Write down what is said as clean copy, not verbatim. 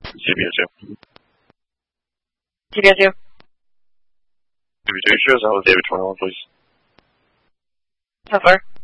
CBS2. CBS2. CBS2 shows out with David 21, please. So far.